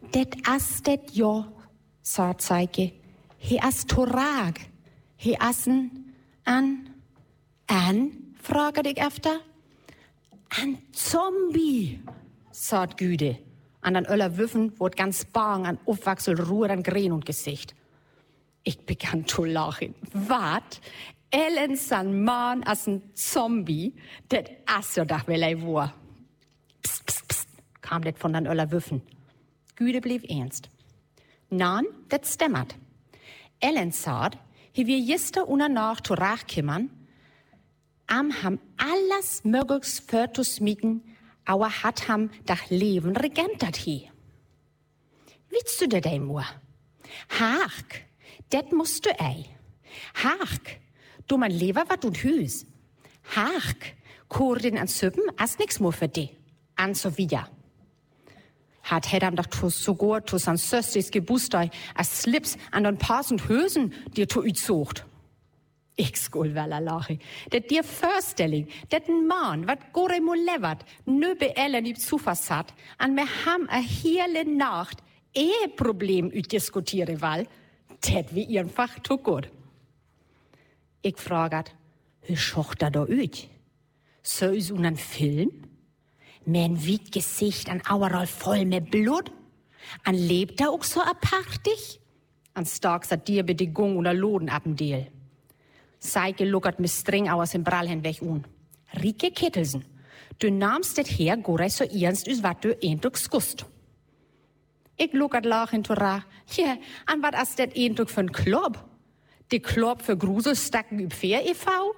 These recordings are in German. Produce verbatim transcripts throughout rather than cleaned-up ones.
Det as det jo, sagt Zeige. He as torag. He assen an, an, fragt ich efter. An Zombie, sagt Güde. An den Öller Würfen wurde ganz bang an Aufwachsel, Ruhe, an Gren und Gesicht. Ich begann zu lachen. Wat? Ellen san Mann as ein Zombie, det asso dach will ei war. Psst, psst, psst, kam det von den Öller Würfen. Güde blieb ernst. Nan, det stemmert. Ellen sagt, he wir jister una Nacht zu rachkimmern, am ham alles möglichs für zu smieken, aber hat ham dach Leben regentat hi. Willst du det ei mur? Hark, det musst du ei. Hark, du mein Leber wat und Hüs. Hark, Kurdin an Süppen, as nix mur für di. An so wieder. Hat hedam dach tu sogar tu san Söstis gebustei, as Slips an den Pass und Hösen dir tu üzocht. Ich skol wella lache. Det dir Förstelling, det n Mann, wat gore mo levert, nöbe Ellen üb zufassat, an me ham a hele Nacht eh Problem üt diskutiere wall, det wie einfach tu gut. Ich fragat, wie schocht da da üt? So is un an Film? Mein wit Gesicht an auerall voll mit Blut? An lebt da auch so apartig? An stark sat dir Bedingung oder Loden ab'n Deel. Seike luckert mit streng aus dem Brall hinweg un. Rike Kittelsen, du nahmst det her gorei so ernst us wat du eindruck skust. Ich luckert lachen tora, ja, an wat as det eindruck für n Club? Die Club für Gruselstacken üb Fair e V?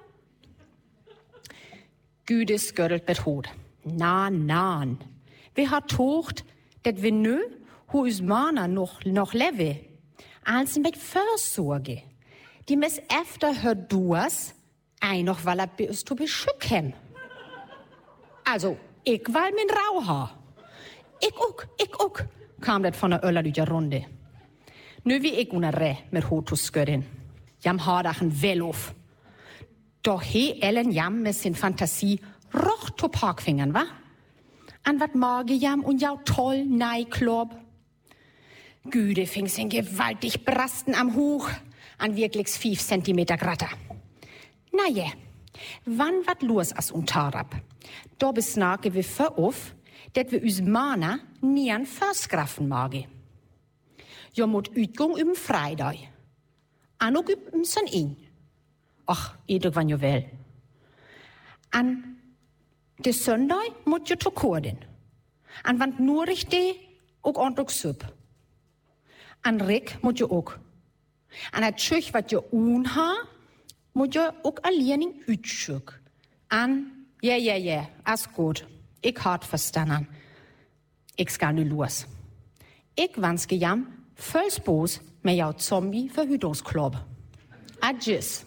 Güde skörrelt mit Hut. Na, na, wir hat tocht, det wir nö, hu us Mana noch, noch leve. Als mit Versorge. Die mis efter hör duas, ein noch weil er bist du beschücken. Also, ich weil min Rauhaar. Ich uck, ich uck, kam det von der Öller durch die Runde. Nu wie ich una Reh mit Hotuskörin. Jam hardachen Velof. Doch he Ellen jam mit sin Fantasie roch to Parkfingern, wa? An wat mage jam und jau toll nei Klob. Güde fing sin gewaltig Brasten am Huch. An wirklich fünf Zentimeter Gratter. Na je, wann wat los as untarab? Da besnake wir für auf, dat wir us Mana nie an Versgraffen mage. Jo mut Ütgung üben Freitag. Anok üben san in. Ach, edok wann jo wel. An de Sonntag mut jo to Kurdin. An wann nur richtig ook ondok Sup. An Rick mut jo ook. An der Tschüch wat jo unha, mut jo ook aliening Ütschuk. An, ja, ja, ja, as gut. Ich hart verstanden. Ich skal nu los. Ich wanske jam, völls Bos, med jau Zombie Verhütungsklub. Adjus.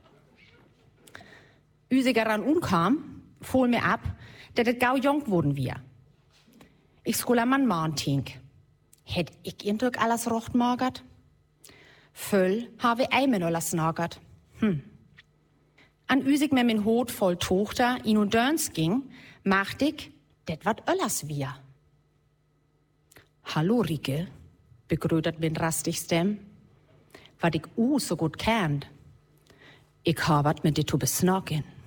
Üsigeran unkam, fohl mir ab, dat et gau jong wurden wir. Ich skula man Mahn tink. Hätt ich indrück alles rocht magert? Völl habe eimen oder snagert. Hm. An üsig mir min Hut voll Tochter in und dörns ging, macht ich, det wat öllers wir. Hallo Rike, begrödert min rastig Stem. Wat ich u so gut kennt. Ich habert mit dit zu besnacken.